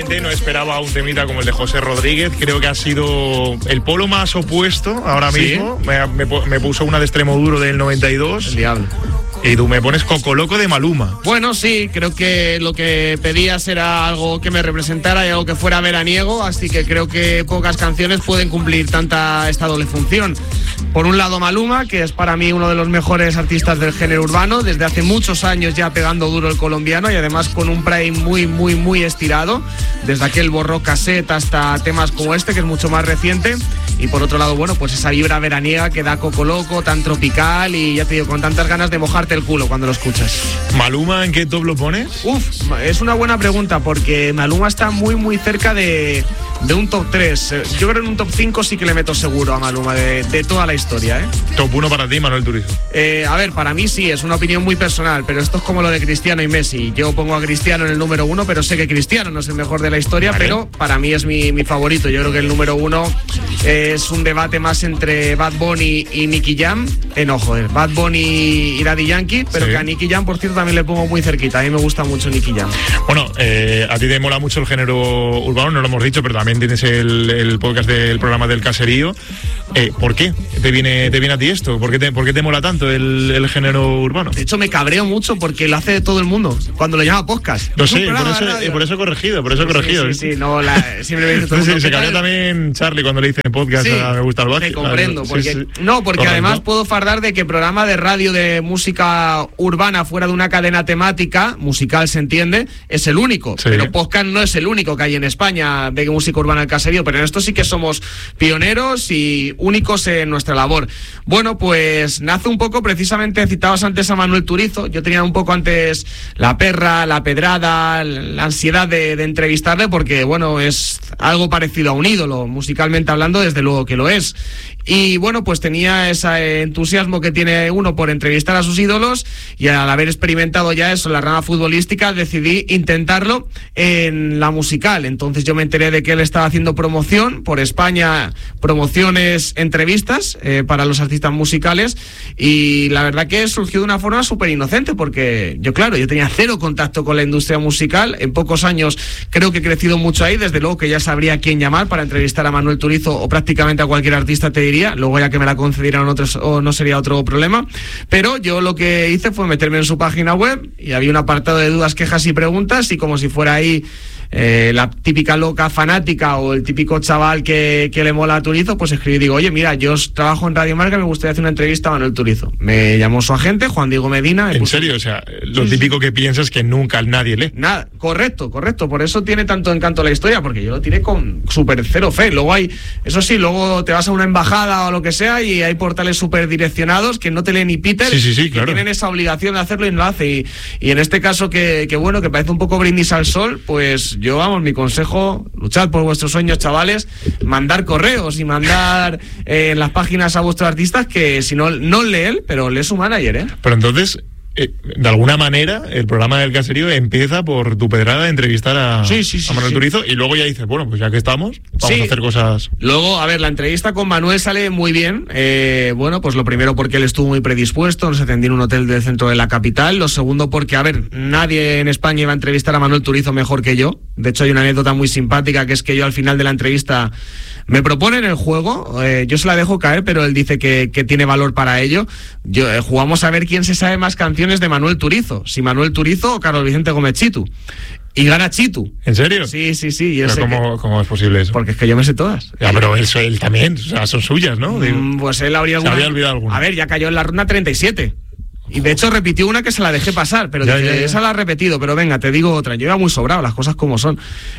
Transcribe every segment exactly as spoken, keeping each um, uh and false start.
sinceramente no esperaba un temita como el de José Rodríguez. Creo que ha sido el polo más opuesto ahora mismo. ¿Sí? Me, me, me puso una de Extremo Duro del noventa y dos. El diablo. Y tú me pones Coco Loco de Maluma. Bueno, sí, creo que lo que pedías era algo que me representara y algo que fuera veraniego, así que creo que pocas canciones pueden cumplir tanta esta doble función. Por un lado Maluma, que es para mí uno de los mejores artistas del género urbano, desde hace muchos años ya pegando duro el colombiano y además con un prime muy, muy, muy estirado, desde aquel Borró Cassette hasta temas como este, que es mucho más reciente. Y por otro lado, bueno, pues esa vibra veraniega que da Coco Loco, tan tropical y ya te digo, con tantas ganas de mojarte el culo cuando lo escuchas. ¿Maluma en qué top lo pones? Uf, es una buena pregunta porque Maluma está muy muy cerca de, de un top tres. Yo creo que en un top cinco sí que le meto seguro a Maluma de, de toda la historia, ¿eh? Top uno para ti, Manuel Turizo. Eh, a ver, para mí sí, es una opinión muy personal, pero esto es como lo de Cristiano y Messi. Yo pongo a Cristiano en el número uno, pero sé que Cristiano no es el mejor de la historia, vale. Pero para mí es mi, mi favorito. Yo creo que el número uno es un debate más entre Bad Bunny y Nicky Jam. Eh, no, joder, Bad Bunny y Daddy Yankee, pero sí. Que a Nicky Jam, por cierto, también le pongo muy cerquita. A mí me gusta mucho Nicky Jam. Bueno, eh, a ti te mola mucho el género urbano, no lo hemos dicho, pero también tienes el, el podcast del programa del Caserío. Eh, ¿Por qué te viene, te viene a ti esto? ¿Por qué te, por qué te mola tanto el, el género urbano? De hecho, me cabreo mucho porque lo hace todo el mundo cuando lo llama podcast. Lo sé, por eso, eh, por eso he corregido, por eso he corregido. Sí, sí, sí, no, la, siempre me dice todo el mundo. Sí, se cabrea también Charlie cuando le dice en podcast, sí, a Me Gusta el Baje. Te comprendo, porque, sí, sí. No, porque Correcto. Además puedo fardar de que programa de radio de música urbana fuera de una cadena temática, musical se entiende, es el único. Sí. Pero podcast no es el único que hay en España de música urbana el Caserío, pero en esto sí que somos pioneros y únicos en nuestra labor. Bueno, pues nace un poco, precisamente citabas antes a Manuel Turizo, yo tenía un poco antes la perra, la pedrada, la ansiedad de, de entrevistarle porque, bueno, es algo parecido a un ídolo, musicalmente hablando, desde luego que lo es. Y bueno, pues tenía ese entusiasmo que tiene uno por entrevistar a sus ídolos y al haber experimentado ya eso en la rama futbolística decidí intentarlo en la musical. Entonces yo me enteré de que él estaba haciendo promoción por España, promociones, entrevistas eh, para los artistas musicales y la verdad que surgió de una forma súper inocente porque yo claro, yo tenía cero contacto con la industria musical, en pocos años creo que he crecido mucho ahí, desde luego que ya sabría a quién llamar para entrevistar a Manuel Turizo o prácticamente a cualquier artista te diría. Luego ya que me la concedieran otros o no sería otro problema, pero yo lo que hice fue meterme en su página web y había un apartado de dudas, quejas y preguntas y como si fuera ahí eh, la típica loca fanática o el típico chaval que, que le mola a Turizo, pues escribí y digo, oye mira, yo trabajo en Radio Marca, me gustaría hacer una entrevista a Manuel Turizo. Me llamó su agente, Juan Diego Medina. ¿En puso... serio? O sea, lo sí, típico sí. que piensas que nunca nadie lee. Nada, correcto, correcto, por eso tiene tanto encanto la historia, porque yo lo tiré con súper cero fe. Luego hay, eso sí, luego te vas a una embajada o lo que sea y hay portales súper direccionados que no te leen ni Peter, sí, sí, sí, que claro. tienen esa obligación de hacerlo y no lo hace. Y, y en este caso que, que bueno, que parece un poco brindis al sol, pues yo, vamos, mi consejo, luchad por vuestros sueños, chavales, mandar correos y mandar eh, en las páginas a vuestros artistas que si no, no lee él, pero lee su manager, ¿eh? Pero entonces... Eh, de alguna manera el programa del Caserío empieza por tu pedrada de entrevistar a, sí, sí, sí, a Manuel sí. Turizo y luego ya dices, bueno, pues ya que estamos, vamos sí. a hacer cosas. Luego, a ver, la entrevista con Manuel sale muy bien. Eh, bueno, pues lo primero porque él estuvo muy predispuesto, nos atendió en un hotel del centro de la capital. Lo segundo porque, a ver, nadie en España iba a entrevistar a Manuel Turizo mejor que yo. De hecho, hay una anécdota muy simpática que es que yo al final de la entrevista me proponen el juego, eh, yo se la dejo caer, pero él dice que, que tiene valor para ello. Yo, eh, jugamos a ver quién se sabe más canciones de Manuel Turizo, si Manuel Turizo o Carlos Vicente Gómez Chitu. Y gana Chitu. ¿En serio? Sí, sí, sí. ¿Pero cómo, que... ¿Cómo es posible eso? Porque es que yo me sé todas. Ya, pero él, él también, o sea, son suyas, ¿no? Mm, pues él habría alguna... Se habría olvidado alguna. A ver, ya cayó en la ronda treinta y siete. Y de hecho repitió una que se la dejé pasar, pero ya, dije, ya, ya. esa la ha repetido, pero venga, te digo otra. Yo iba muy sobrado, las cosas como son.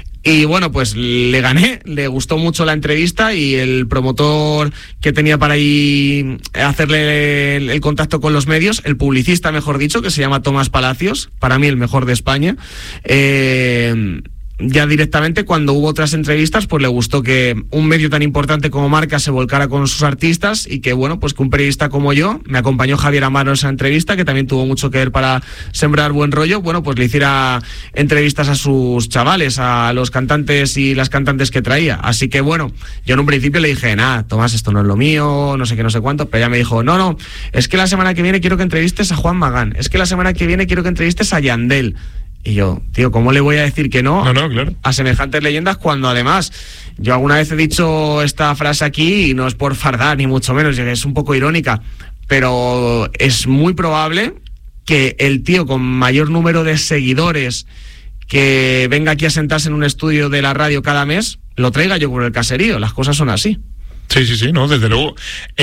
Y bueno, pues le gané, le gustó mucho la entrevista y el promotor que tenía para ahí hacerle el, el contacto con los medios, el publicista, mejor dicho, que se llama Tomás Palacios, para mí el mejor de España, eh... ya directamente cuando hubo otras entrevistas pues le gustó que un medio tan importante como Marca se volcara con sus artistas y que bueno, pues que un periodista como yo, me acompañó Javier Amaro en esa entrevista que también tuvo mucho que ver para sembrar buen rollo, bueno pues le hiciera entrevistas a sus chavales, a los cantantes y las cantantes que traía, así que bueno, yo en un principio le dije, nada, Tomás, esto no es lo mío, no sé qué, no sé cuánto, pero ella me dijo, no, no, es que la semana que viene quiero que entrevistes a Juan Magán, es que la semana que viene quiero que entrevistes a Yandel. Y yo, tío, ¿cómo le voy a decir que no, no, no claro. a semejantes leyendas cuando además yo alguna vez he dicho esta frase aquí y no es por fardar ni mucho menos, es un poco irónica, pero es muy probable que el tío con mayor número de seguidores que venga aquí a sentarse en un estudio de la radio cada mes lo traiga yo por el caserío. Las cosas son así. Sí, sí, sí, no, desde luego.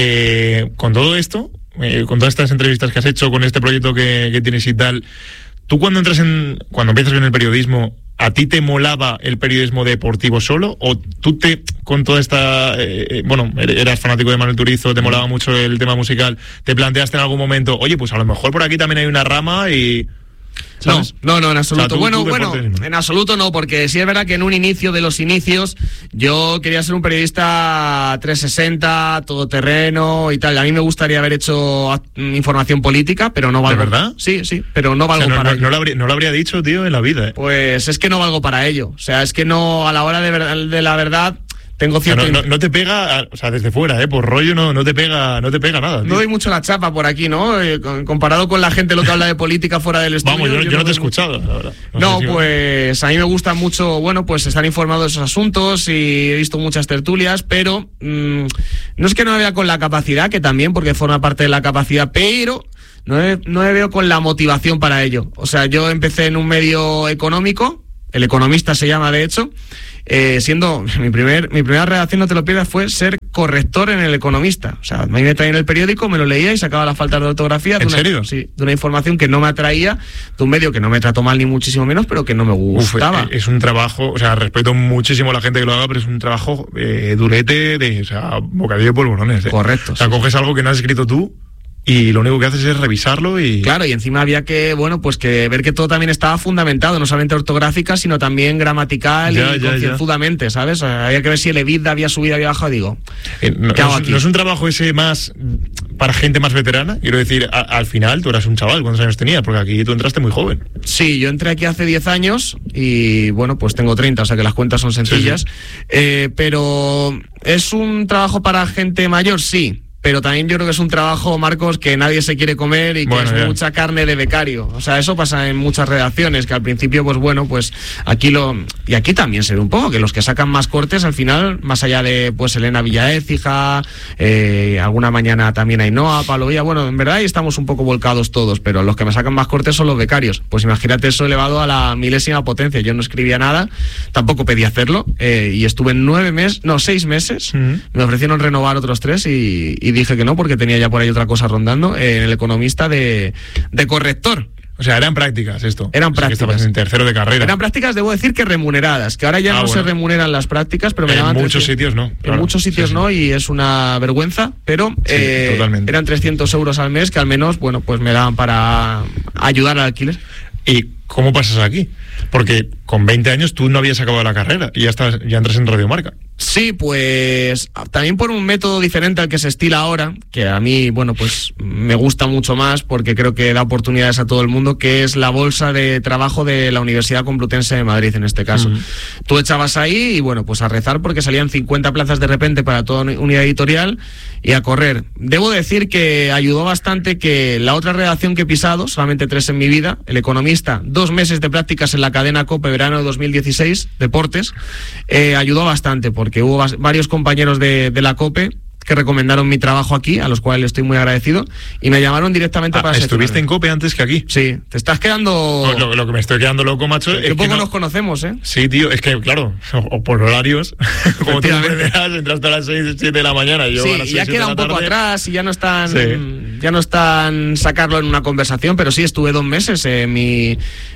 Eh, con todo esto, eh, con todas estas entrevistas que has hecho, con este proyecto que, que tienes y tal, tú cuando entras en, cuando empiezas en el periodismo, ¿a ti te molaba el periodismo deportivo solo? ¿O tú te, con toda esta, eh, bueno, eras fanático de Manuel Turizo, te molaba mucho el tema musical, te planteaste en algún momento, oye, pues a lo mejor por aquí también hay una rama y... ¿sabes? No, no, no, en absoluto. O sea, tú, bueno, tú bueno, en absoluto no, porque sí es verdad que en un inicio de los inicios yo quería ser un periodista trescientos sesenta, todoterreno y tal. A mí me gustaría haber hecho información política, pero no valgo. ¿De verdad? Sí, sí, pero no valgo, o sea, no, para no, ello. No lo, habría, no lo habría dicho, tío, en la vida, ¿eh? Pues es que no valgo para ello. O sea, es que no, a la hora de, ver, de la verdad... Tengo cierto... O sea, no, no, no te pega, o sea, desde fuera, ¿eh? Por rollo no, no te pega, no te pega nada, tío. No doy mucho la chapa por aquí, ¿no? Eh, comparado con la gente lo que habla de política fuera del estudio. Vamos, yo, yo, yo no no te he escuchado, la verdad. No, no sé si pues va. A mí me gusta mucho, bueno, pues estar informado de esos asuntos y he visto muchas tertulias, pero mmm, no es que no me vea con la capacidad, que también, porque forma parte de la capacidad, pero... No me, no me veo con la motivación para ello. O sea, yo empecé en un medio económico, El Economista se llama de hecho, eh, siendo mi primer mi primera redacción, no te lo pierdas, fue ser corrector en El Economista. O sea, me traía en el periódico, me lo leía y sacaba las faltas de ortografía. ¿En de una, serio? Sí, de una información que no me atraía, de un medio que no me trató mal ni muchísimo menos, pero que no me gustaba. Uf, es un trabajo, o sea, respeto muchísimo a la gente que lo haga, pero es un trabajo eh, durete de, o sea, bocadillo de polvorones. Eh. Correcto. O sea, sí, coges sí. algo que no has escrito tú y lo único que haces es revisarlo y... Claro, y encima había que, bueno, pues que ver que todo también estaba fundamentado, no solamente ortográfica, sino también gramatical ya, y ya, concienzudamente, ya. ¿Sabes? O sea, había que ver si el EBITDA había subido, había bajado, digo, eh, no, ¿qué hago no, aquí? ¿No es un trabajo ese más para gente más veterana? Quiero decir, a, al final tú eras un chaval, ¿cuántos años tenías? Porque aquí tú entraste muy joven. Sí, yo entré aquí hace diez años y, bueno, pues tengo treinta, o sea que las cuentas son sencillas, sí, sí. Eh, pero ¿es un trabajo para gente mayor? Sí. Pero también yo creo que es un trabajo, Marcos, que nadie se quiere comer y que bueno, es ya. mucha carne de becario. O sea, eso pasa en muchas redacciones, que al principio, pues bueno, pues aquí lo... Y aquí también se ve un poco, que los que sacan más cortes, al final, más allá de, pues, Elena Villaécija, eh, alguna mañana también Ainhoa, Pablo Villa, bueno, en verdad ahí estamos un poco volcados todos, pero los que me sacan más cortes son los becarios. Pues imagínate eso elevado a la milésima potencia. Yo no escribía nada, tampoco pedí hacerlo, eh, y estuve en nueve meses, no, seis meses, uh-huh. me ofrecieron renovar otros tres y... y dije que no, porque tenía ya por ahí otra cosa rondando, eh, en El Economista de, de corrector. O sea, eran prácticas esto. Eran o sea, prácticas. Que en tercero de carrera. Eran prácticas, debo decir que remuneradas, que ahora ya ah, no bueno. se remuneran las prácticas, pero me en daban muchos trescientos sitios no. Claro. En muchos sitios sí, sí. no, y es una vergüenza, pero sí, eh, eran trescientos euros al mes que al menos, bueno, pues me daban para ayudar al alquiler. ¿Y cómo pasas aquí? Porque con veinte años tú no habías acabado la carrera y ya estás, ya entras en Radio Marca. Sí, pues también por un método diferente al que se estila ahora, que a mí, bueno, pues me gusta mucho más porque creo que da oportunidades a todo el mundo, que es la bolsa de trabajo de la Universidad Complutense de Madrid en este caso. Uh-huh. Tú echabas ahí y bueno, pues a rezar porque salían cincuenta plazas de repente para toda unidad editorial y a correr. Debo decir que ayudó bastante que la otra redacción que he pisado, solamente tres en mi vida, El Economista, dos meses de prácticas en la cadena COPE verano de dos mil dieciséis, Deportes, eh, ayudó bastante porque que hubo varios compañeros de, de la COPE que recomendaron mi trabajo aquí, a los cuales estoy muy agradecido, y me llamaron directamente ah, para... ¿Estuviste en COPE antes que aquí? Sí, te estás quedando... Lo, lo que me estoy quedando loco, macho... Es que poco no... nos conocemos, ¿eh? Sí, tío, es que, claro, o, o por horarios, como tú comprenderás, entraste a las seis, siete de la mañana, y yo sí, a las seis, ya queda un poco tarde. atrás y ya no están... Sí. Ya no están sacarlo en una conversación, pero sí, estuve dos meses, eh, mi,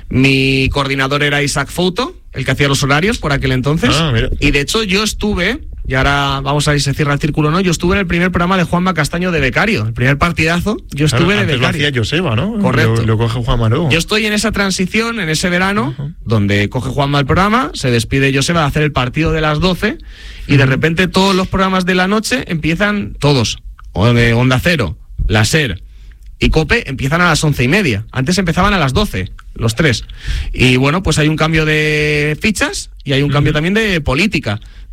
mi coordinador era Isaac Fouto, el que hacía los horarios por aquel entonces, ah, mira. Y de hecho yo estuve... Y ahora vamos a ver si se cierra el círculo o no. Yo estuve en el primer programa de Juanma Castaño de becario. El primer partidazo, yo estuve claro, de becario. Lo hacía Joseba, ¿no? Correcto. Lo, lo coge Juanma luego. Yo estoy en esa transición, en ese verano, uh-huh. donde coge Juanma el programa, se despide Joseba de hacer el partido de las doce y uh-huh. de repente todos los programas de la noche empiezan, todos, Onda Cero, La SER y COPE empiezan a las once y media. Antes empezaban a las doce, los tres. Y bueno, pues hay un cambio de fichas y hay un uh-huh. cambio también de política.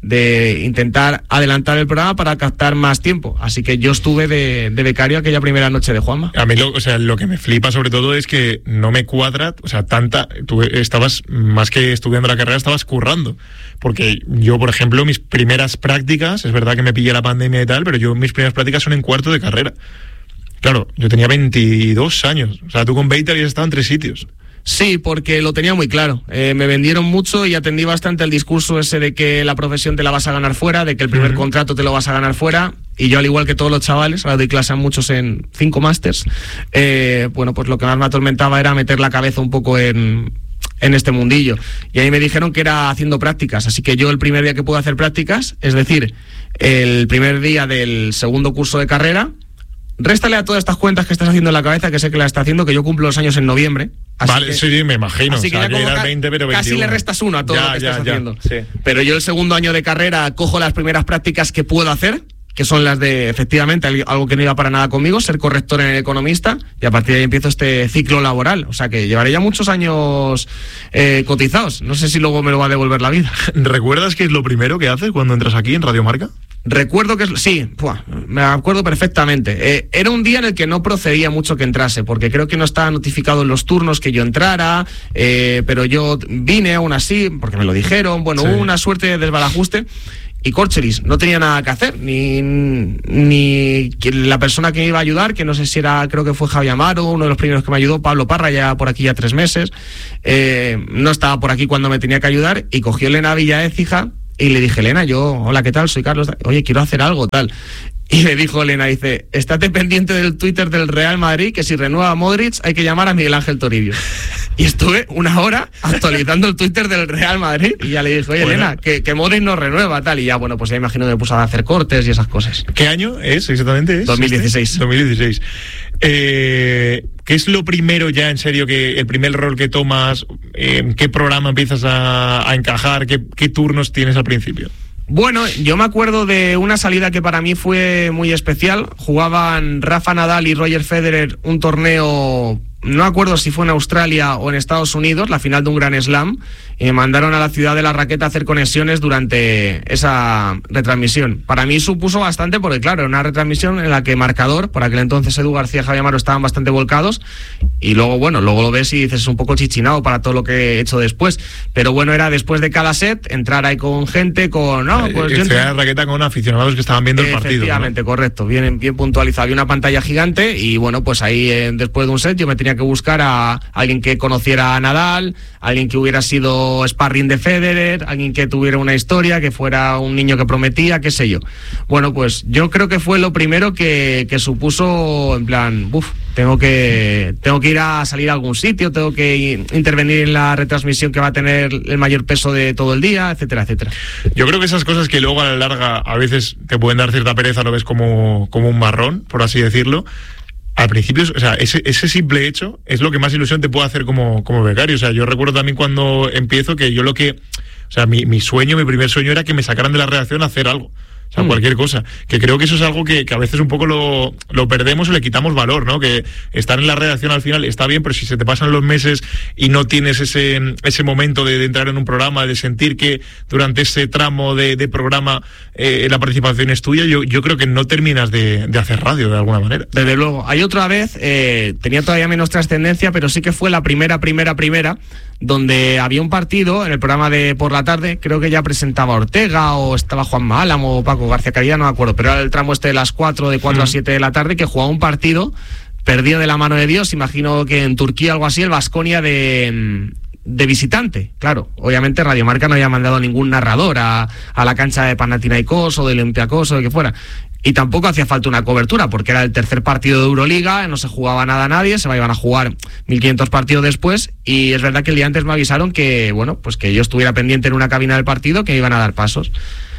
de intentar adelantar el programa para captar más tiempo. Así que yo estuve de, de becario aquella primera noche de Juanma. A mí lo, o sea, lo que me flipa sobre todo es que no me cuadra, o sea, tanta, tú estabas, más que estudiando la carrera, estabas currando. Porque yo, por ejemplo, mis primeras prácticas, es verdad que me pillé la pandemia y tal, pero yo mis primeras prácticas son en cuarto de carrera. Claro, yo tenía veintidós años, o sea, tú con veinte habías estado en tres sitios. Sí, porque lo tenía muy claro. Eh, me vendieron mucho y atendí bastante el discurso ese de que la profesión te la vas a ganar fuera, de que el primer uh-huh. contrato te lo vas a ganar fuera. Y yo, al igual que todos los chavales, ahora doy clase a muchos en cinco másters, eh, bueno, pues lo que más me atormentaba era meter la cabeza un poco en, en este mundillo. Y ahí me dijeron que era haciendo prácticas. Así que yo el primer día que pude hacer prácticas, es decir, el primer día del segundo curso de carrera, réstale a todas estas cuentas que estás haciendo en la cabeza, que sé que la está haciendo, que yo cumplo los años en noviembre. Así vale, que, sí, me imagino. Así que, o sea, ya que ca- veinte, pero casi le restas uno a todo ya, lo que ya, estás ya, haciendo. Sí. Pero yo el segundo año de carrera cojo las primeras prácticas que puedo hacer, que son las de, efectivamente, algo que no iba para nada conmigo, ser corrector en el Economista, y a partir de ahí empiezo este ciclo laboral. O sea que llevaré ya muchos años eh, cotizados. No sé si luego me lo va a devolver la vida. ¿Recuerdas qué es lo primero que haces cuando entras aquí en Radio Marca? Recuerdo que... Sí, puah, me acuerdo perfectamente. Eh, era un día en el que no procedía mucho que entrase, porque creo que no estaba notificado en los turnos que yo entrara, eh, pero yo vine aún así, porque me lo dijeron. Bueno, sí. Hubo una suerte de desbarajuste. Y Corchelis no tenía nada que hacer, ni, ni la persona que me iba a ayudar, que no sé si era, creo que fue Javi Amaro, uno de los primeros que me ayudó, Pablo Parra, ya por aquí ya tres meses, eh, no estaba por aquí cuando me tenía que ayudar, y cogió Elena Villaécija, y le dije, Elena, yo, hola, ¿qué tal? Soy Carlos, oye, quiero hacer algo, tal. Y me dijo Elena, dice, estate pendiente del Twitter del Real Madrid, que si renueva a Modric hay que llamar a Miguel Ángel Toribio. Y estuve una hora actualizando el Twitter del Real Madrid y ya le dije, oye, bueno, Elena, que, que Modric no renueva, tal. Y ya, bueno, pues ya imagino que me puse a hacer cortes y esas cosas. ¿Qué año es exactamente? Es dos mil dieciséis. Este? dos mil dieciséis. Eh, ¿Qué es lo primero ya, en serio, que el primer rol que tomas? Eh, ¿Qué programa empiezas a, a encajar? ¿Qué, qué turnos tienes al principio? Bueno, yo me acuerdo de una salida que para mí fue muy especial. Jugaban Rafa Nadal y Roger Federer un torneo, no me acuerdo si fue en Australia o en Estados Unidos, la final de un Grand Slam, y me mandaron a la ciudad de la raqueta a hacer conexiones durante esa retransmisión. Para mí supuso bastante porque, claro, era una retransmisión en la que Marcador, por aquel entonces Edu García y Javi Amaro estaban bastante volcados, y luego, bueno, luego lo ves y dices, es un poco chichinado para todo lo que he hecho después. Pero bueno, era después de cada set, entrar ahí con gente, con... no, pues yo la raqueta con aficionados que estaban viendo el partido. Efectivamente, ¿no? Correcto, bien, bien puntualizado. Había una pantalla gigante y, bueno, pues ahí eh, después de un set yo me tenía que buscar a alguien que conociera a Nadal, alguien que hubiera sido sparring de Federer, alguien que tuviera una historia, que fuera un niño que prometía, qué sé yo. Bueno, pues yo creo que fue lo primero que, que supuso, en plan, uff, tengo que tengo que ir a salir a algún sitio, tengo que intervenir en la retransmisión que va a tener el mayor peso de todo el día, etcétera, etcétera. Yo creo que esas cosas que luego a la larga a veces te pueden dar cierta pereza, lo ves como, como un marrón, por así decirlo. Al principio, o sea, ese, ese simple hecho es lo que más ilusión te puede hacer como, como becario. O sea, yo recuerdo también cuando empiezo que yo lo que... O sea, mi, mi sueño, mi primer sueño era que me sacaran de la redacción a hacer algo. O sea, mm. cualquier cosa. Que creo que eso es algo que, que a veces un poco lo, lo perdemos o le quitamos valor, ¿no? Que estar en la redacción al final está bien, pero si se te pasan los meses y no tienes ese, ese momento de, de entrar en un programa, de sentir que durante ese tramo de, de programa eh, la participación es tuya, yo, yo creo que no terminas de, de hacer radio de alguna manera. Desde luego. Hay otra vez, eh, tenía todavía menos trascendencia, pero sí que fue la primera, primera, primera, donde había un partido en el programa de por la tarde, creo que ya presentaba Ortega o estaba Juanma Álamo o Paco García Caridad, no me acuerdo, pero era el tramo este de las cuatro, de cuatro mm. a siete de la tarde, que jugaba un partido perdido de la mano de Dios, imagino que en Turquía o algo así, el Baskonia de, de visitante. Claro, obviamente Radio Marca no había mandado ningún narrador a, a la cancha de Panathinaikos o de Olympiacos o de que fuera. Y tampoco hacía falta una cobertura, porque era el tercer partido de Euroliga, no se jugaba nada a nadie, se iban a jugar mil quinientos partidos después, y es verdad que el día antes me avisaron que, bueno, pues que yo estuviera pendiente en una cabina del partido, que iban a dar pasos.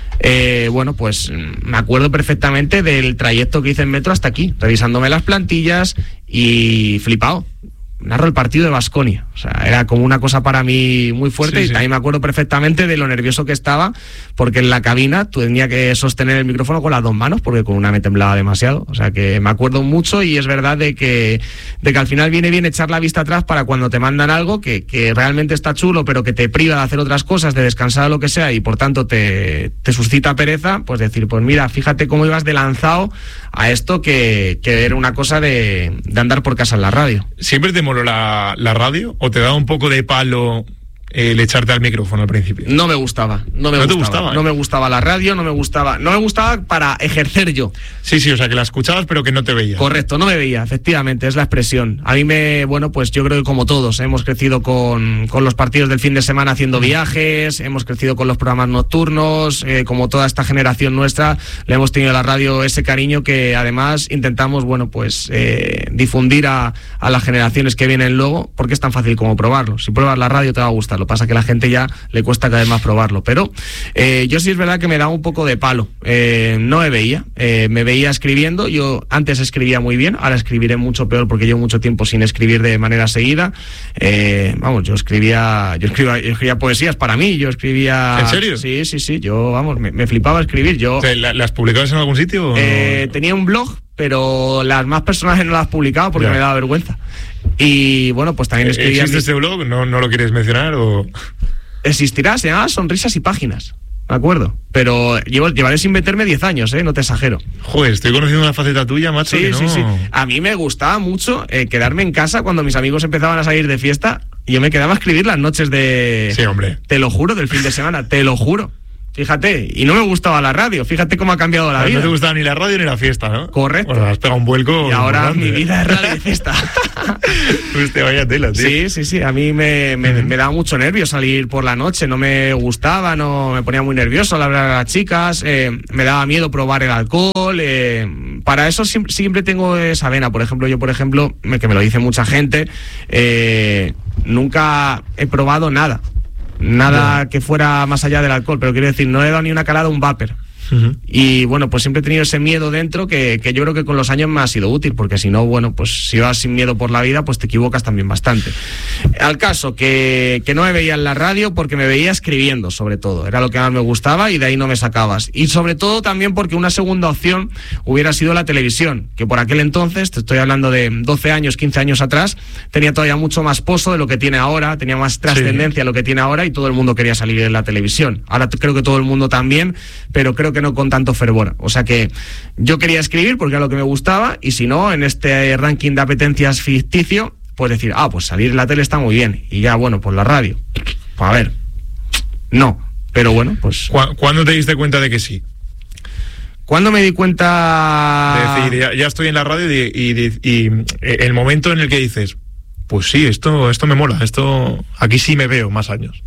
Eh, bueno, pues me acuerdo perfectamente del trayecto que hice en metro hasta aquí, revisándome las plantillas y flipado. narro el partido de Baskonia. O sea, era como una cosa para mí muy fuerte, sí, y sí. También me acuerdo perfectamente de lo nervioso que estaba, porque en la cabina tenía que sostener el micrófono con las dos manos, porque con una me temblaba demasiado. O sea, que me acuerdo mucho, y es verdad de que, de que al final viene bien echar la vista atrás para cuando te mandan algo que, que realmente está chulo, pero que te priva de hacer otras cosas, de descansar o lo que sea, y por tanto te, te suscita pereza, pues decir, pues mira, fíjate cómo ibas de lanzado a esto, que, que era una cosa de, de andar por casa en la radio. ¿Siempre te moló la, la radio o te daba un poco de palo el echarte al micrófono al principio? No me gustaba, no me ¿No gustaba, te gustaba, no eh? me gustaba la radio, no me gustaba, no me gustaba para ejercer yo. Sí, sí, o sea que la escuchabas pero que no te veías. Correcto, no me veía, efectivamente, es la expresión. A mí me, bueno, pues yo creo que como todos, ¿eh? hemos crecido con, con los partidos del fin de semana haciendo viajes, hemos crecido con los programas nocturnos, eh, como toda esta generación nuestra, le hemos tenido a la radio ese cariño que además intentamos, bueno, pues eh, difundir a, a las generaciones que vienen luego, porque es tan fácil como probarlo. Si pruebas la radio te va a gustar. Lo pasa que a la gente ya le cuesta cada vez más probarlo, pero eh, yo sí es verdad que me da un poco de palo, eh, no me veía, eh, me veía escribiendo. Yo antes escribía muy bien, ahora escribiré mucho peor porque llevo mucho tiempo sin escribir de manera seguida. eh, vamos, yo escribía yo escribía, yo escribía poesías para mí, yo escribía... ¿En serio? Sí, sí, sí, yo, vamos, me, me flipaba escribir. Yo, ¿Las publicabas en algún sitio? Eh, tenía un blog, pero las más personales no las publicaba porque ya. me daba vergüenza. Y bueno, pues también escribía... ¿Existe mi... este blog? ¿No, ¿No lo quieres mencionar? O... Existirá, se llama Sonrisas y Páginas, ¿de acuerdo? Pero llevo, llevaré sin meterme diez años, ¿eh? No te exagero. Joder, estoy conociendo una faceta tuya, macho. Sí, que no... sí, sí. A mí me gustaba mucho eh, quedarme en casa cuando mis amigos empezaban a salir de fiesta, y yo me quedaba a escribir las noches de... Sí, hombre. Te lo juro, del fin de semana, te lo juro. Fíjate, y no me gustaba la radio, fíjate cómo ha cambiado la no, vida. No te gustaba ni la radio ni la fiesta, ¿no? Correcto. Bueno, has pegado un vuelco. Y ahora importante, mi ¿eh? vida es radio y fiesta. Usted vaya tela, tío. Sí, sí, sí, a mí me, me, uh-huh. me daba mucho nervio salir por la noche, no me gustaba, no me ponía muy nervioso al hablar a las chicas, eh, me daba miedo probar el alcohol, eh, para eso siempre, siempre tengo esa vena. Por ejemplo, yo por ejemplo, que me lo dice mucha gente, eh, nunca he probado nada. Nada que fuera más allá del alcohol, pero quiero decir, no he dado ni una calada a un vapor. Uh-huh. Y bueno, pues siempre he tenido ese miedo dentro que, que yo creo que con los años me ha sido útil, porque si no, bueno, pues si vas sin miedo por la vida, pues te equivocas también bastante. Al caso, que, que no me veía en la radio porque me veía escribiendo, sobre todo, era lo que más me gustaba y de ahí no me sacabas. Y sobre todo también porque una segunda opción hubiera sido la televisión, que por aquel entonces, te estoy hablando de doce años, quince años atrás, tenía todavía mucho más pozo de lo que tiene ahora, tenía más trascendencia de lo que tiene ahora, y todo el mundo quería salir en la televisión. Ahora creo que todo el mundo también, pero creo que no con tanto fervor. O sea que yo quería escribir porque era lo que me gustaba, y si no, en este ranking de apetencias ficticio, pues decir, ah, pues salir en la tele está muy bien, y ya, bueno, pues la radio, pues a ver, no, pero bueno, pues... ¿Cuándo te diste cuenta de que sí? ¿Cuándo me di cuenta...? De decir, ya, ya estoy en la radio, y, y, y, y el momento en el que dices, pues sí, esto, esto me mola, esto aquí sí me veo más años.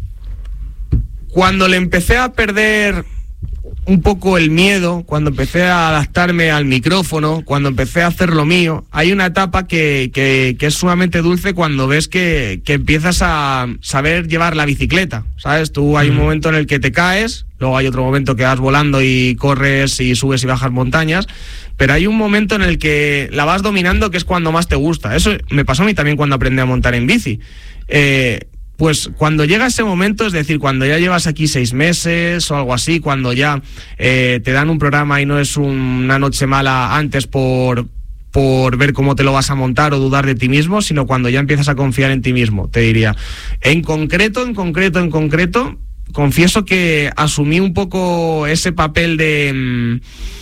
Cuando le empecé a perder un poco el miedo, cuando empecé a adaptarme al micrófono, cuando empecé a hacer lo mío, hay una etapa que, que, que es sumamente dulce cuando ves que, que empiezas a saber llevar la bicicleta, ¿sabes? Tú hay un momento en el que te caes, luego hay otro momento que vas volando y corres y subes y bajas montañas, pero hay un momento en el que la vas dominando, que es cuando más te gusta. Eso me pasó a mí también cuando aprendí a montar en bici. Eh... Pues cuando llega ese momento, es decir, cuando ya llevas aquí seis meses o algo así, cuando ya eh, te dan un programa y no es un, una noche mala antes por, por ver cómo te lo vas a montar o dudar de ti mismo, sino cuando ya empiezas a confiar en ti mismo, te diría. En concreto, en concreto, en concreto, confieso que asumí un poco ese papel de,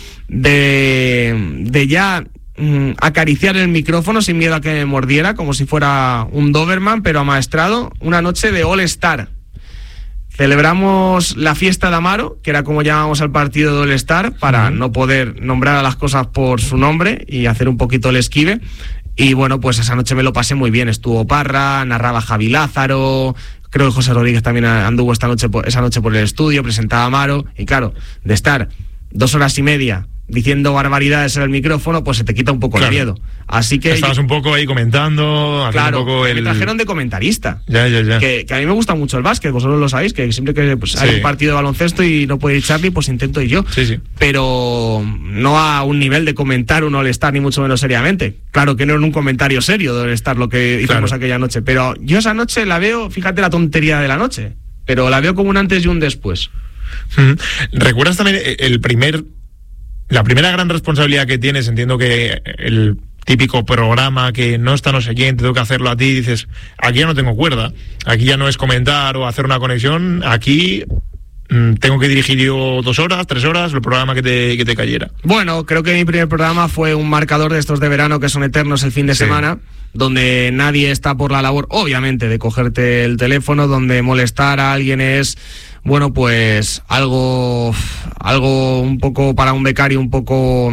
de, de ya... acariciar el micrófono sin miedo a que me mordiera, como si fuera un Doberman, pero amaestrado, una noche de All Star. Celebramos la fiesta de Amaro, que era como llamábamos al partido de All Star, para no poder nombrar a las cosas por su nombre y hacer un poquito el esquive. Y bueno, pues esa noche me lo pasé muy bien. Estuvo Parra, narraba Javi Lázaro, creo que José Rodríguez también anduvo esta noche, esa noche por el estudio, presentaba a Amaro, y claro, de estar dos horas y media diciendo barbaridades en el micrófono, pues se te quita un poco claro. el miedo. Así que estabas yo, un poco ahí comentando, claro, un poco el... me trajeron de comentarista. Ya, ya, ya. Que, que a mí me gusta mucho el básquet, vosotros lo sabéis, que siempre que pues, sí. hay un partido de baloncesto y no puede ir Charlie, pues intento ir yo. Sí, sí. Pero no a un nivel de comentar un All-Star, ni mucho menos seriamente. Claro que no en un comentario serio de All-Star lo que hicimos claro. aquella noche, pero yo esa noche la veo, fíjate la tontería de la noche, pero la veo como un antes y un después. ¿Recuerdas también el primer... La primera gran responsabilidad que tienes? Entiendo que el típico programa que no está no sé quién, te tengo que hacerlo a ti, dices, aquí ya no tengo cuerda, aquí ya no es comentar o hacer una conexión, aquí mmm, tengo que dirigir yo dos horas, tres horas, el programa que te, que te cayera. Bueno, creo que mi primer programa fue un marcador de estos de verano que son eternos el fin de sí. semana, donde nadie está por la labor, obviamente, de cogerte el teléfono, donde molestar a alguien es... Bueno, pues algo algo un poco para un becario, un poco...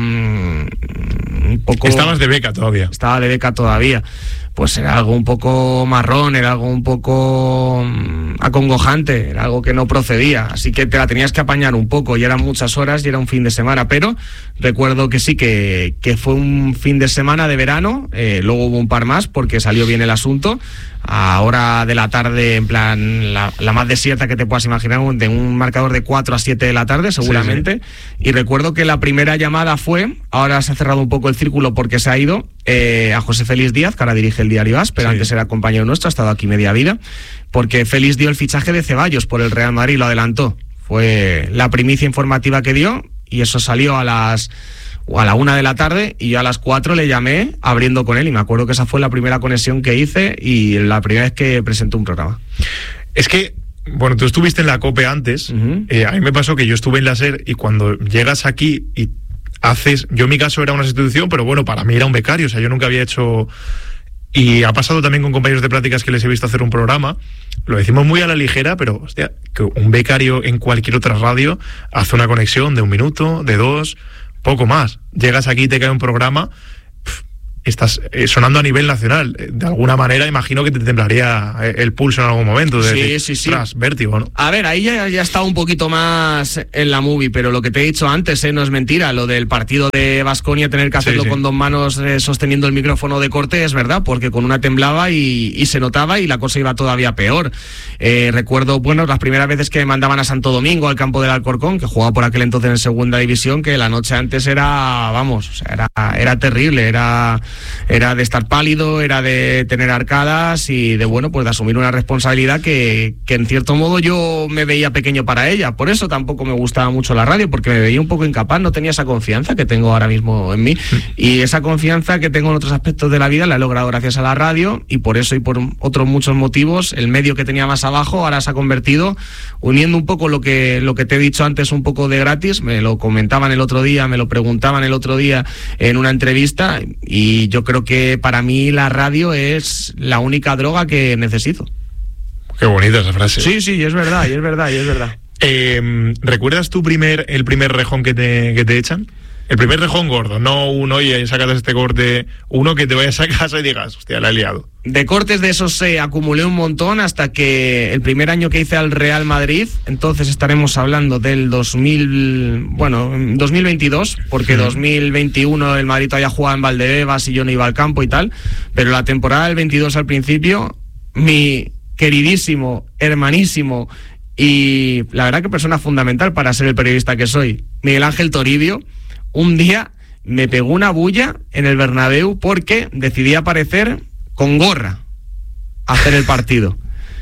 un poco Estabas de beca todavía. Estaba de beca todavía. Pues era algo un poco marrón, era algo un poco acongojante, era algo que no procedía. Así que te la tenías que apañar un poco, y eran muchas horas y era un fin de semana. Pero recuerdo que sí, que, que fue un fin de semana de verano, eh, luego hubo un par más porque salió bien el asunto. A hora de la tarde, en plan, la, la más desierta que te puedas imaginar, de un marcador de cuatro a siete de la tarde, seguramente. Sí, sí. Y recuerdo que la primera llamada fue, ahora se ha cerrado un poco el círculo porque se ha ido, eh, a José Félix Díaz, que ahora dirige el diario As, pero sí. antes era compañero nuestro, ha estado aquí media vida, porque Félix dio el fichaje de Ceballos por el Real Madrid, lo adelantó. Fue la primicia informativa que dio, y eso salió a las... o a la una de la tarde, y yo a las cuatro le llamé abriendo con él, y me acuerdo que esa fue la primera conexión que hice y la primera vez que presenté un programa. Es que, bueno, tú estuviste en la COPE antes, uh-huh. eh, a mí me pasó que yo estuve en la SER, y cuando llegas aquí y haces, yo en mi caso era una sustitución, pero bueno, para mí era un becario, o sea, yo nunca había hecho... Y ha pasado también con compañeros de prácticas que les he visto hacer un programa, lo decimos muy a la ligera, pero hostia, que un becario en cualquier otra radio hace una conexión de un minuto, de dos... poco más. Llegas aquí y te cae un programa, pff, estás eh, sonando a nivel nacional. De alguna manera imagino que te temblaría el pulso en algún momento. De sí, decir, sí, sí. Tras, vértigo, ¿no? A ver, ahí ya, ya está un poquito más en la movie, pero lo que te he dicho antes, eh, no es mentira. Lo del partido de Baskonia, tener que hacerlo sí, sí. con dos manos eh, sosteniendo el micrófono de corte, es verdad, porque con una temblaba y, y se notaba, y la cosa iba todavía peor. Eh, recuerdo, bueno, las primeras veces que me mandaban a Santo Domingo, al campo del Alcorcón, que jugaba por aquel entonces en segunda división, que la noche antes era, vamos, o sea, era, era terrible, era, era de estar pálido, era de tener arcadas y de, bueno, pues de asumir una responsabilidad que, que en cierto modo yo me veía pequeño para ella. Por eso tampoco me gustaba mucho la radio, porque me veía un poco incapaz, no tenía esa confianza que tengo ahora mismo en mí, y esa confianza que tengo en otros aspectos de la vida la he logrado gracias a la radio, y por eso y por otros muchos motivos, el medio que tenía más abajo ahora se ha convertido, uniendo un poco lo que, lo que te he dicho antes, un poco de gratis. Me lo comentaban el otro día, me lo preguntaban el otro día en una entrevista, y yo creo que para mí la radio es la única droga que necesito. Qué bonita esa frase. Sí, sí, es verdad, y es verdad, y es verdad. Eh, ¿Recuerdas tu primer, el primer rejón que te, que te echan? El primer rejón gordo, no uno, oye, sacas este corte, uno que te vayas a casa y digas, hostia, la he liado. De cortes de esos se acumulé un montón hasta que el primer año que hice al Real Madrid, entonces estaremos hablando del dos mil, bueno, dos mil veintidós, porque dos mil veintiuno el Madrid todavía jugaba en Valdebebas y yo no iba al campo y tal, pero la temporada del veintidós al principio, mi queridísimo, hermanísimo y la verdad que persona fundamental para ser el periodista que soy, Miguel Ángel Toribio, un día me pegó una bulla en el Bernabéu porque decidí aparecer con gorra a hacer el partido.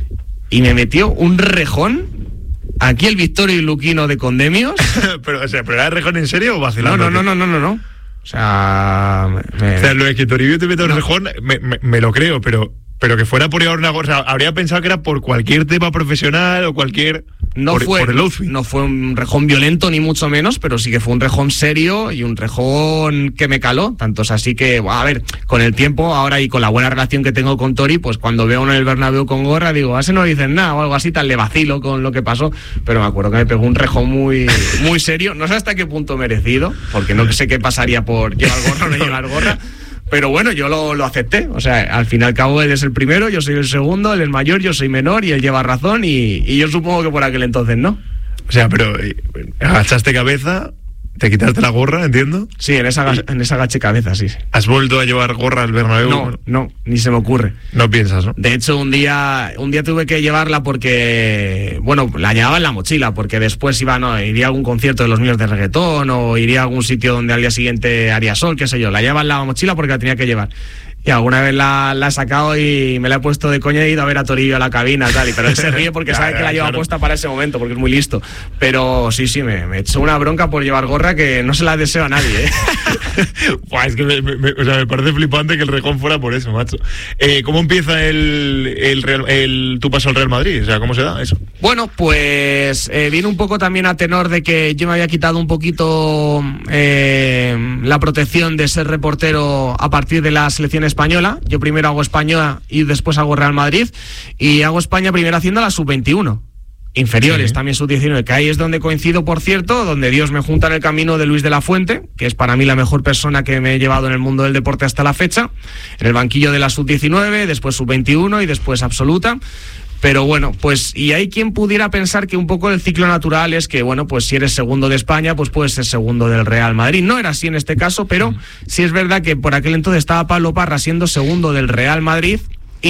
Y me metió un rejón, aquí el Victorio y Luquino de Condemios. pero, o sea, ¿pero era rejón en serio o vacilando? No, no, no, no, no, no. O sea... Me... O sea, lo de que Toribio te metió un no. rejón, me, me, me lo creo, pero... Pero que fuera por llevar una gorra, habría pensado que era por cualquier tema profesional o cualquier... No por, fue, por el outfit. No fue un rejón violento ni mucho menos, pero sí que fue un rejón serio y un rejón que me caló. Tanto es así que, bueno, a ver, con el tiempo ahora y con la buena relación que tengo con Tori, pues cuando veo uno en el Bernabéu con gorra, digo, a ese no le dicen nada o algo así, tal, le vacilo con lo que pasó. Pero me acuerdo que me pegó un rejón muy, muy serio. No sé hasta qué punto merecido, porque no sé qué pasaría por llevar gorra o no llevar gorra. Pero bueno, yo lo, lo acepté. O sea, al fin y al cabo él es el primero, yo soy el segundo, él es mayor, yo soy menor y él lleva razón y, y yo supongo que por aquel entonces no. O sea, pero agachaste cabeza, ¿Te quitaste la gorra, entiendo? Sí, en esa, en esa gache cabeza, sí. ¿Has vuelto a llevar gorra al Bernabéu? No, no, ni se me ocurre. No piensas, ¿no? De hecho, un día un día tuve que llevarla porque, bueno, la llevaba en la mochila, porque después iba, no, iría a algún concierto de los míos de reggaetón o iría a algún sitio donde al día siguiente haría sol, qué sé yo. La llevaba en la mochila porque la tenía que llevar. Y alguna vez la, la he sacado y me la he puesto de coña y he ido a ver a Torillo a la cabina tal, y pero él se ríe porque sabe que la lleva claro. puesta para ese momento, porque es muy listo. Pero sí, sí, me, me echó una bronca por llevar gorra que no se la deseo a nadie, ¿eh? Pues es que me, me, o sea, me parece flipante que el Rejón fuera por eso, macho. Eh, ¿Cómo empieza el, el, Real, el tu paso al Real Madrid? O sea, ¿cómo se da eso? Bueno, pues eh, viene un poco también a tenor de que yo me había quitado un poquito eh, la protección de ser reportero a partir de la selección española. Yo primero hago España y después hago Real Madrid, y hago España primero haciendo la sub veintiuno, inferiores, sí. También sub diecinueve, que ahí es donde coincido, por cierto, donde Dios me junta en el camino de Luis de la Fuente, que es para mí la mejor persona que me he llevado en el mundo del deporte hasta la fecha, en el banquillo de la sub diecinueve, después sub veintiuno y después absoluta. Pero bueno, pues, y hay quien pudiera pensar que un poco el ciclo natural es que, bueno, pues si eres segundo de España, pues puedes ser segundo del Real Madrid. No era así en este caso, pero sí es verdad que por aquel entonces estaba Pablo Parra siendo segundo del Real Madrid,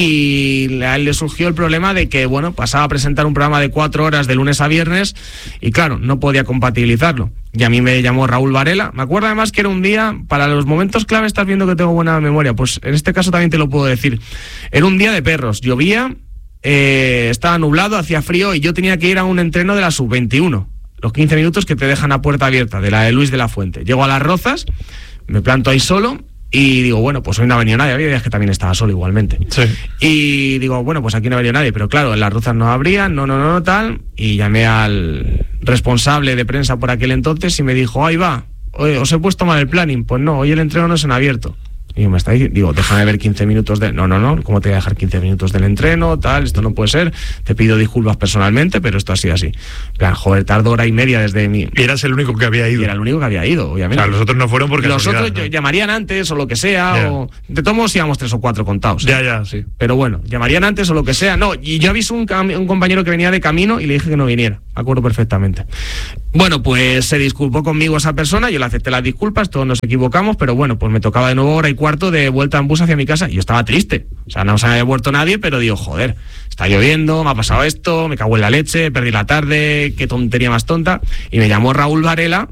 y a él le surgió el problema de que, bueno, pasaba a presentar un programa de cuatro horas de lunes a viernes y claro, no podía compatibilizarlo. Y a mí me llamó Raúl Varela. Me acuerdo además que era un día, para los momentos clave estás viendo que tengo buena memoria, pues en este caso también te lo puedo decir. Era un día de perros, llovía, eh, estaba nublado, hacía frío y yo tenía que ir a un entreno de la sub veintiuno, los quince minutos que te dejan a puerta abierta, de la de Luis de la Fuente. Llego a Las Rozas, me planto ahí solo y digo, bueno, pues hoy no ha venido nadie. Había días que también estaba solo igualmente. Sí. Y digo, bueno, pues aquí no ha venido nadie, pero claro, en Las Rozas no habría, no, no, no, no, tal. Y llamé al responsable de prensa por aquel entonces y me dijo, ahí va, oye, os he puesto mal el planning. Pues no, hoy el entreno no es en abierto. Y yo me está diciendo, digo, déjame ver quince minutos de... No, no, no, ¿cómo te voy a dejar quince minutos del entreno? Tal, esto no puede ser. Te pido disculpas personalmente, pero esto ha sido así. Plan, joder, tardo hora y media desde mi... Y eras el único que había ido. Y era el único que había ido, obviamente. O sea, los otros no fueron porque... Los otros ¿no? llamarían antes o lo que sea, yeah. o... De todos modos íbamos tres o cuatro contados. Ya, ¿eh? ya, sí. Pero bueno, llamarían antes o lo que sea. No, y yo aviso un, cam... un compañero que venía de camino y le dije que no viniera. Me acuerdo perfectamente. Bueno, pues se disculpó conmigo esa persona, yo le acepté las disculpas, todos nos equivocamos, pero bueno, pues me tocaba de nuevo hora y cuarto de vuelta en bus hacia mi casa y yo estaba triste. O sea, no se había vuelto nadie, pero digo, joder, está lloviendo, me ha pasado esto, me cago en la leche, perdí la tarde, qué tontería más tonta. Y me llamó Raúl Varela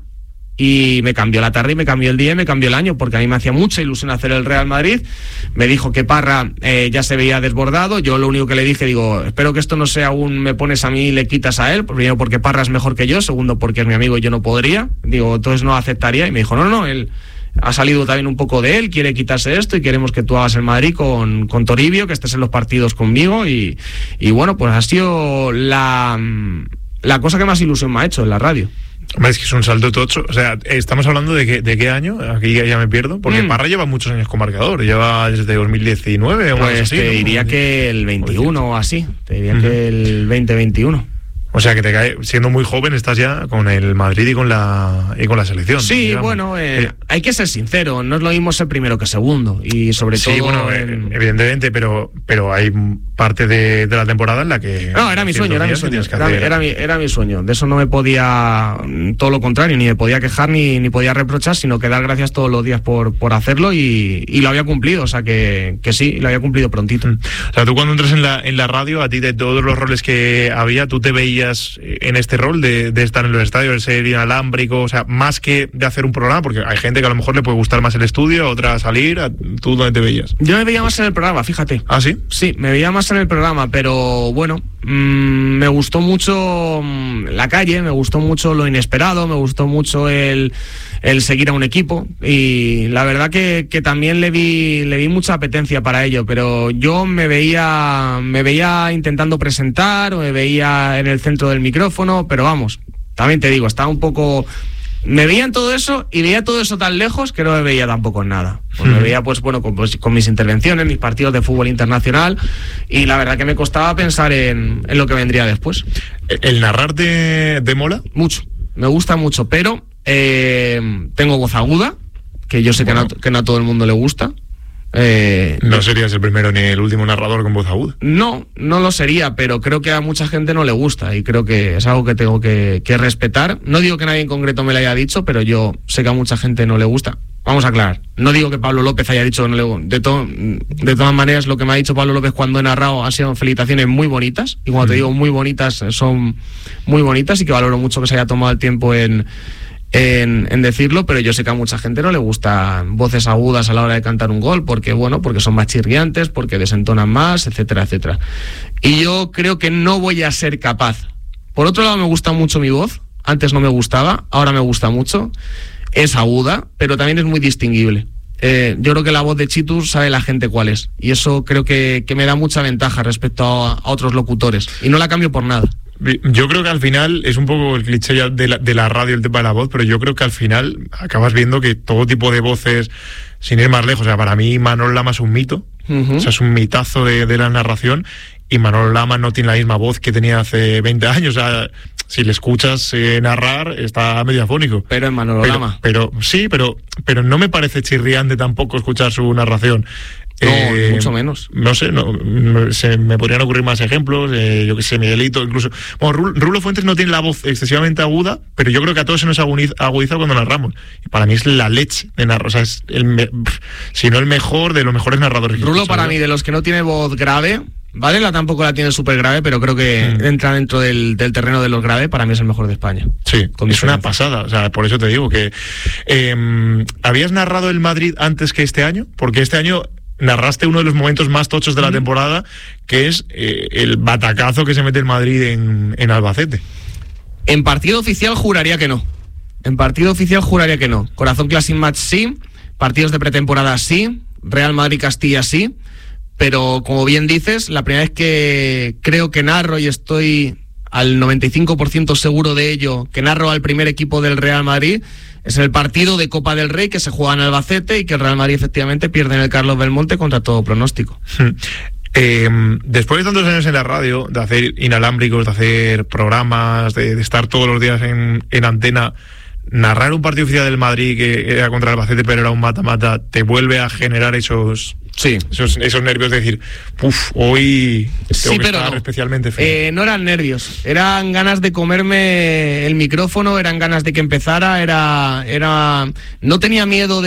y me cambió la tarde y me cambió el día y me cambió el año, porque a mí me hacía mucha ilusión hacer el Real Madrid. Me dijo que Parra eh, ya se veía desbordado. Yo lo único que le dije, digo, espero que esto no sea un me pones a mí y le quitas a él, primero porque Parra es mejor que yo, segundo porque es mi amigo y yo no podría, digo, entonces no aceptaría. Y me dijo, no, no, él ha salido también un poco de él, quiere quitarse esto y queremos que tú hagas el Madrid con, con Toribio, que estés en los partidos conmigo. Y, y bueno, pues ha sido la, la cosa que más ilusión me ha hecho en la radio. Es que es un salto tocho. O sea, estamos hablando de, que, de qué año. Aquí ya, ya me pierdo. Porque mm. Parra lleva muchos años con marcador. Lleva desde dos mil diecinueve o pues así. Te diría ¿no? que el veintiuno o así. Te diría uh-huh. que el veinte veintiuno. O sea que te cae, siendo muy joven estás ya con el Madrid y con la y con la selección. Sí, digamos. bueno, eh, eh, hay que ser sincero, no es lo mismo ser primero que segundo y sobre sí, todo. Bueno, en... evidentemente, pero pero hay parte de, de la temporada en la que. No, era mi sueño, era mi sueño, era, era, mi, era mi sueño. De eso no me podía, todo lo contrario, ni me podía quejar ni, ni podía reprochar, sino que dar gracias todos los días por, por hacerlo y, y lo había cumplido, o sea que, que sí, lo había cumplido prontito. O sea, tú cuando entras en la en la radio, a ti de todos los roles que había, tú te veías en este rol de, de estar en los estadios, de ser inalámbrico, o sea, más que de hacer un programa, porque hay gente que a lo mejor le puede gustar más el estudio, otra salir. ¿Tú dónde te veías? Yo me veía más en el programa, fíjate. ¿Ah, sí? Sí, me veía más en el programa, pero bueno, mmm, me gustó mucho mmm, la calle, me gustó mucho lo inesperado, me gustó mucho el, el seguir a un equipo y la verdad que, que también le vi, le vi mucha apetencia para ello, pero yo me veía, me veía intentando presentar o me veía en el centro del micrófono, pero vamos, también te digo, estaba un poco... Me veía en todo eso y veía todo eso tan lejos que no me veía tampoco en nada. Pues me veía, pues bueno, con, pues, con mis intervenciones, mis partidos de fútbol internacional y la verdad que me costaba pensar en, en lo que vendría después. ¿El narrar te, te mola? Mucho, me gusta mucho, pero eh, tengo voz aguda, que yo sé bueno. que, no, que no a todo el mundo le gusta. Eh, no serías el primero ni el último narrador con voz aguda. No, no lo sería, pero creo que a mucha gente no le gusta y creo que es algo que tengo que, que respetar. No digo que nadie en concreto me lo haya dicho, pero yo sé que a mucha gente no le gusta. Vamos a aclarar, no digo que Pablo López haya dicho que no le gusta. De, to, de todas maneras, lo que me ha dicho Pablo López cuando he narrado han sido felicitaciones muy bonitas. Y cuando mm. te digo muy bonitas, son muy bonitas y que valoro mucho que se haya tomado el tiempo en... En, en decirlo, pero yo sé que a mucha gente no le gustan voces agudas a la hora de cantar un gol, porque bueno, porque son más chirriantes, porque desentonan más, etcétera, etcétera. Y yo creo que no voy a ser capaz. Por otro lado, me gusta mucho mi voz. Antes no me gustaba, ahora me gusta mucho. Es aguda, pero también es muy distinguible. Eh, yo creo que la voz de Chitu sabe la gente cuál es, y eso creo que, que me da mucha ventaja respecto a, a otros locutores, y no la cambio por nada. Yo creo que al final es un poco el cliché ya de la, de la radio, el tema de la voz, pero yo creo que al final acabas viendo que todo tipo de voces, sin ir más lejos, o sea, para mí Manolo Lama es un mito, uh-huh. o sea, es un mitazo de, de la narración, y Manolo Lama no tiene la misma voz que tenía hace veinte años, o sea, si le escuchas eh, narrar, está medio afónico. Pero es Manolo pero, Lama. Pero sí, pero, pero no me parece chirriante tampoco escuchar su narración. No, eh, mucho menos. No sé, no, no, se me podrían ocurrir más ejemplos, eh, yo que sé, Miguelito, incluso. Bueno, Rulo Fuentes no tiene la voz excesivamente aguda, pero yo creo que a todos se nos agudiza cuando narramos. Y para mí es la leche de narrar, o sea, es el me, si no el mejor de los mejores narradores. Rulo, para mí, de los que no tiene voz grave, Varela tampoco la tiene súper grave, pero creo que mm. entra dentro del, del terreno de los graves, para mí es el mejor de España. Sí, con es una pasada, o sea, por eso te digo que... Eh, ¿habías narrado el Madrid antes que este año? Porque este año narraste uno de los momentos más tochos de la temporada, que es eh, el batacazo que se mete el Madrid en, en Albacete. En partido oficial juraría que no. En partido oficial juraría que no. Corazón Classic Match sí, partidos de pretemporada sí, Real Madrid-Castilla sí, pero como bien dices, la primera vez que creo que narro, y estoy al noventa y cinco por ciento seguro de ello, que narro al primer equipo del Real Madrid, es el partido de Copa del Rey que se juega en Albacete y que el Real Madrid efectivamente pierde en el Carlos Belmonte contra todo pronóstico. Eh, después de tantos años en la radio, de hacer inalámbricos, de hacer programas, de, de estar todos los días en, en antena, narrar un partido oficial del Madrid que era contra el Albacete pero era un mata-mata, ¿te vuelve a generar esos... Sí. Esos, esos nervios de decir, uff, hoy tengo sí, que pero estar no. especialmente feo? Eh, no eran nervios, eran ganas de comerme el micrófono, eran ganas de que empezara, era, era, no tenía miedo de